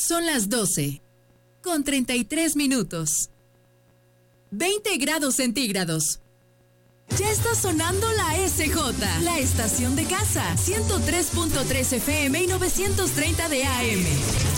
Son las 12, con 33 minutos. 20 grados centígrados. Ya está sonando la SJ, la estación de casa, 103.3 FM y 930 de AM.